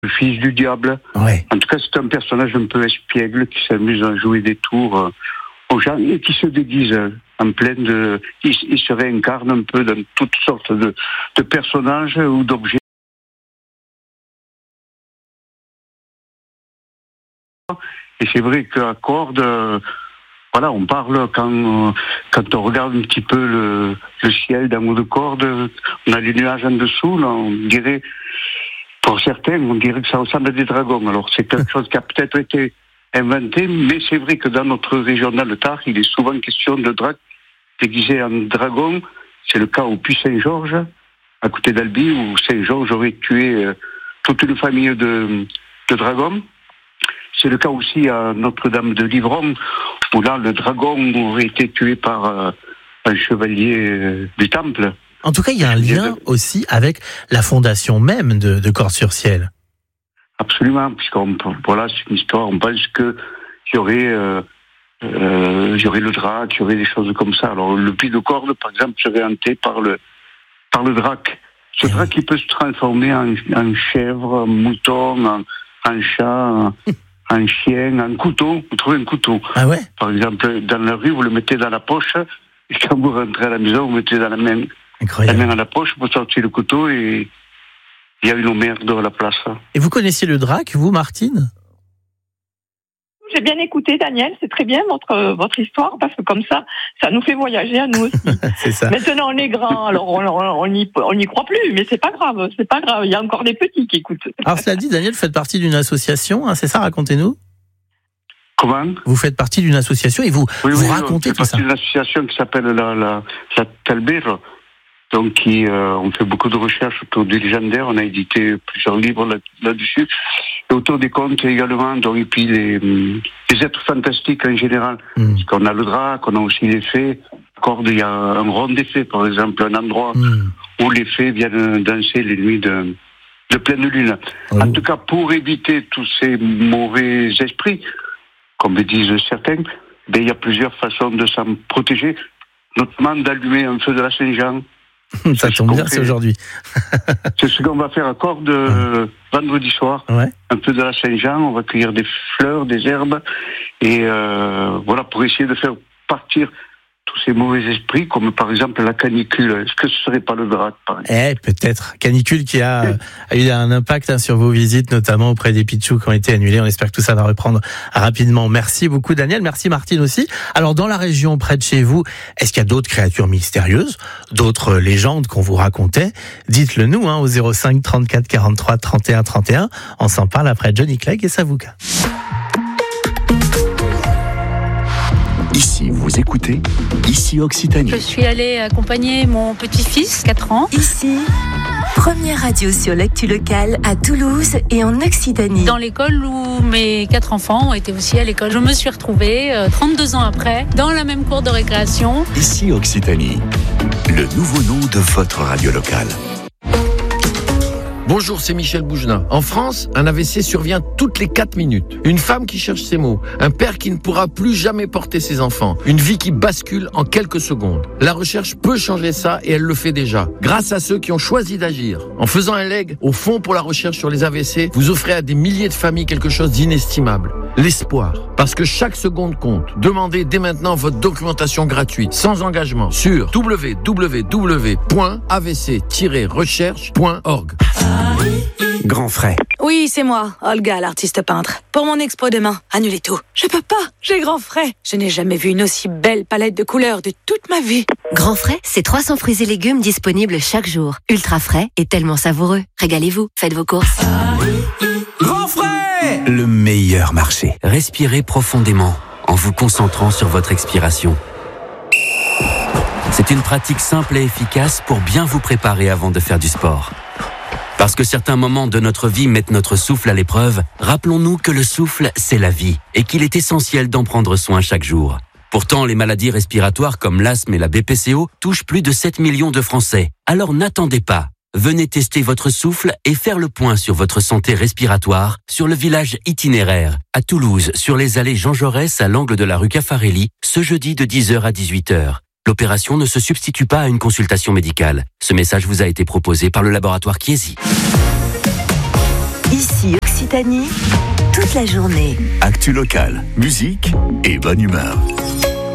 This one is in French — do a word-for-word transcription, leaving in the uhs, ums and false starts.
le fils du diable. Ouais. En tout cas, c'est un personnage un peu espiègle qui s'amuse à jouer des tours euh, aux gens et qui se déguise en plein de... Il, il se réincarne un peu dans toutes sortes de, de personnages ou d'objets. Et c'est vrai qu'à Cordes, euh, voilà, on parle quand, euh, quand on regarde un petit peu le, le ciel d'en haut de Cordes, on a les nuages en dessous, là, on dirait... Pour certains, on dirait que ça ressemble à des dragons. Alors, c'est quelque chose qui a peut-être été inventé, mais c'est vrai que dans notre région, dans le Tarn, il est souvent question de drac déguisé en dragon. C'est le cas au Puy-Saint-Georges, à côté d'Albi, où Saint-Georges aurait tué euh, toute une famille de, de dragons. C'est le cas aussi à Notre-Dame de Livron, où là, le dragon aurait été tué par euh, un chevalier euh, du Temple. En tout cas, il y a un lien aussi avec la fondation même de, de Cordes-sur-Ciel. Absolument, puisqu'on voilà, c'est une histoire. On pense que il y aurait, euh, euh, il y aurait le drac, il y aurait des choses comme ça. Alors le puits de Cordes, par exemple, serait hanté par le par le drac. Ce drac, il peut se transformer en, en chèvre, en mouton, en, en chat, en, en chien, en couteau. Vous trouvez un couteau. Ah ouais. Par exemple, dans la rue, vous le mettez dans la poche, et quand vous rentrez à la maison, vous mettez dans la main. Incroyable. La main à la poche, vous sortez le couteau et il y a une merde à la place. Et vous connaissiez le drac, vous, Martine ? J'ai bien écouté, Daniel. C'est très bien votre votre histoire parce que comme ça, ça nous fait voyager à nous aussi. C'est ça. Maintenant, on est grand, alors on on n'y on n'y croit plus, mais c'est pas grave, c'est pas grave. Il y a encore des petits qui écoutent. Alors cela dit, Daniel, vous faites partie d'une association, hein, c'est ça ? Racontez-nous. Comment ? Vous faites partie d'une association et vous oui, vous oui, racontez tout ça. C'est partie d'une association qui s'appelle la la, la Talbert. Donc, qui, euh, on fait beaucoup de recherches autour du légendaire. On a édité plusieurs livres là, là-dessus. Et autour des contes également. Donc, et puis les, les êtres fantastiques en général. Mm. Parce qu'on a le drac, on a aussi les fées. À Cordes, il y a un rond des fées, par exemple, un endroit mm. où les fées viennent danser les nuits de, de pleine lune. Oh. En tout cas, pour éviter tous ces mauvais esprits, comme le disent certains, ben, il y a plusieurs façons de s'en protéger, notamment d'allumer un feu de la Saint-Jean. Ça c'est tombe bien, c'est aujourd'hui. C'est ce qu'on va faire à Cordes euh, vendredi soir. Ouais. Un peu de la Saint-Jean, on va cueillir des fleurs, des herbes, et euh, voilà, pour essayer de faire partir tous ces mauvais esprits, comme par exemple la canicule. Est-ce que ce serait pas le drac, par exemple ? Eh, peut-être. Canicule qui a, oui. a eu un impact hein, sur vos visites, notamment auprès des pitchous qui ont été annulés. On espère que tout ça va reprendre rapidement. Merci beaucoup, Daniel. Merci, Martine, aussi. Alors, dans la région près de chez vous, est-ce qu'il y a d'autres créatures mystérieuses, d'autres légendes qu'on vous racontait ? Dites-le nous, hein, au zéro cinq trente-quatre quarante-trois trente et un trente et un. On s'en parle après Johnny Clegg et Savouka. Ici, vous écoutez, ici Occitanie. Je suis allée accompagner mon petit-fils, quatre ans. Ici, première radio sur l'actu locale à Toulouse et en Occitanie. Dans l'école où mes quatre enfants ont été aussi à l'école. Je me suis retrouvée, euh, trente-deux ans après, dans la même cour de récréation. Ici Occitanie, le nouveau nom de votre radio locale. Bonjour, c'est Michel Bougenat. En France, un A V C survient toutes les quatre minutes. Une femme qui cherche ses mots. Un père qui ne pourra plus jamais porter ses enfants. Une vie qui bascule en quelques secondes. La recherche peut changer ça et elle le fait déjà. Grâce à ceux qui ont choisi d'agir. En faisant un leg au Fonds pour la recherche sur les A V C, vous offrez à des milliers de familles quelque chose d'inestimable. L'espoir. Parce que chaque seconde compte. Demandez dès maintenant votre documentation gratuite, sans engagement, sur w w w point a v c tiret recherche point org. Grand frais. Oui, c'est moi, Olga, l'artiste peintre. Pour mon expo demain, annulez tout. Je peux pas, j'ai grand frais. Je n'ai jamais vu une aussi belle palette de couleurs de toute ma vie. Grand frais, c'est trois cents fruits et légumes disponibles chaque jour. Ultra frais et tellement savoureux. Régalez-vous, faites vos courses. Grand frais, le meilleur marché. Respirez profondément en vous concentrant sur votre expiration. C'est une pratique simple et efficace pour bien vous préparer avant de faire du sport. Parce que certains moments de notre vie mettent notre souffle à l'épreuve, rappelons-nous que le souffle, c'est la vie et qu'il est essentiel d'en prendre soin chaque jour. Pourtant, les maladies respiratoires comme l'asthme et la B P C O touchent plus de sept millions de Français. Alors n'attendez pas. Venez tester votre souffle et faire le point sur votre santé respiratoire sur le village itinéraire, à Toulouse, sur les allées Jean Jaurès à l'angle de la rue Caffarelli, ce jeudi de dix heures à dix-huit heures. L'opération ne se substitue pas à une consultation médicale. Ce message vous a été proposé par le laboratoire Chiesi. Ici Occitanie, toute la journée. Actu locale, musique et bonne humeur.